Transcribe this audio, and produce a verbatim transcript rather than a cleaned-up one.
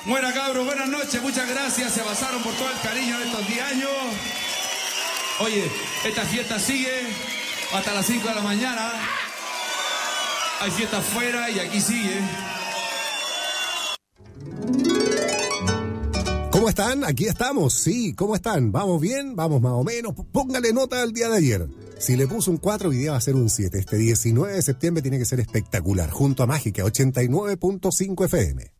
Buena cabros, buenas noches, muchas gracias, se pasaron por todo el cariño de estos diez años. Oye, esta fiesta sigue hasta las cinco de la mañana. Hay fiesta afuera y aquí sigue. ¿Cómo están? Aquí estamos, sí, ¿cómo están? ¿Vamos bien? ¿Vamos más o menos? Póngale nota al día de ayer. Si le puso un cuatro, hoy día va a ser un siete. Este diecinueve de septiembre tiene que ser espectacular, junto a Mágica ochenta y nueve punto cinco F M.